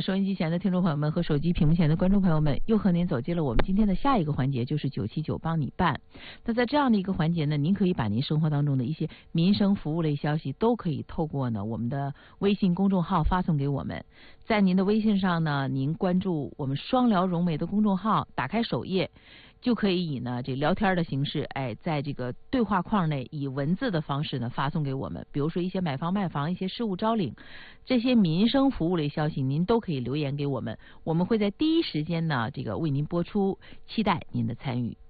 收音机前的听众朋友们和手机屏幕前的观众朋友们，又和您走进了我们今天的下一个环节，就是979帮你办。那在这样的一个环节呢，您可以把您生活当中的一些民生服务类消息都可以透过呢我们的微信公众号发送给我们。在您的微信上呢，您关注我们双聊融媒的公众号，打开首页，就可以以呢这聊天的形式，在这个对话框内以文字的方式呢发送给我们。比如说一些买房卖房、一些事务招领，这些民生服务类消息，您都可以留言给我们，我们会在第一时间呢这个为您播出，期待您的参与。